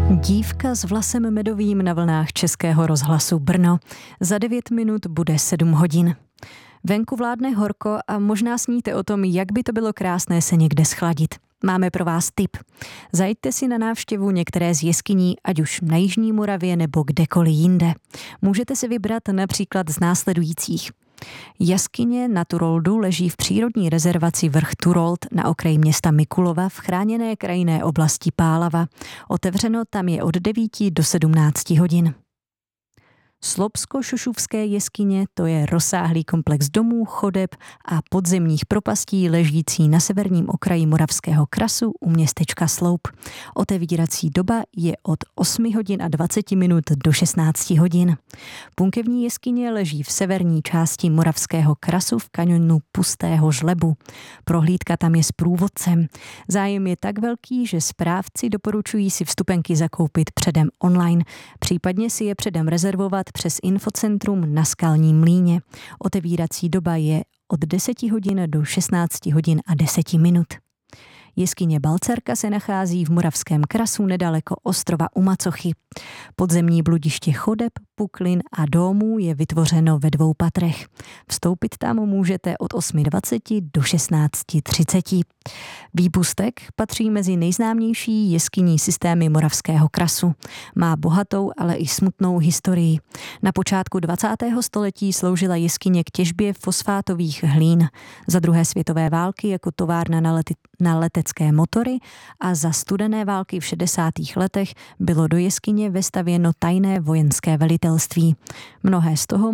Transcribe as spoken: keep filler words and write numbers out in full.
Dívka s vlasem medovým na vlnách Českého rozhlasu Brno. Za devět minut bude sedm hodin. Venku vládne horko a možná sníte o tom, jak by to bylo krásné se někde schladit. Máme pro vás tip. Zajďte si na návštěvu některé z jeskyní, ať už na Jižní Moravě nebo kdekoliv jinde. Můžete si vybrat například z následujících. Jaskyně na Turoldu leží v přírodní rezervaci Vrch Turold na okraji města Mikulova v chráněné krajinné oblasti Pálava. Otevřeno tam je od devíti do sedmnácti hodin. Slopsko-Šušuvské jeskyně, to je rozsáhlý komplex domů, chodeb a podzemních propastí ležící na severním okraji Moravského krasu u městečka Sloup. Otevírací doba je od osmi hodin a dvaceti minut do šestnácti hodin. Punkevní jeskyně leží v severní části Moravského krasu v kaňonu Pustého žlebu. Prohlídka tam je s průvodcem. Zájem je tak velký, že správci doporučují si vstupenky zakoupit předem online, případně si je předem rezervovat přes infocentrum na Skalním mlýně. Otevírací doba je od deseti hodin do šestnácti hodin a deseti minut. Jeskyně Balcerka se nachází v Moravském krasu nedaleko ostrova u Macochy. Podzemní bludiště chodeb, puklin a domů je vytvořeno ve dvou patrech. Vstoupit tam můžete od osmi dvaceti do šestnácti třiceti. Výpustek patří mezi nejznámější jeskyní systémy Moravského krasu. Má bohatou, ale i smutnou historii. Na počátku dvacátého století sloužila jeskyně k těžbě fosfátových hlín. Za druhé světové války jako továrna na, lety, na letecké motory a za studené války v šedesátých letech bylo do jeskyně vestavěno tajné vojenské velitelství. Mnohé z toho